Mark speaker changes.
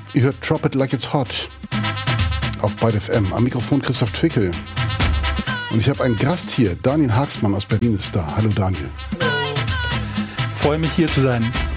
Speaker 1: Ihr hört Drop It Like It's Hot auf Byte FM. Am Mikrofon Christoph Twickel. Und ich habe einen Gast hier. Daniel Haagsmann aus Berlin ist da. Hallo Daniel.
Speaker 2: Freue mich hier zu sein.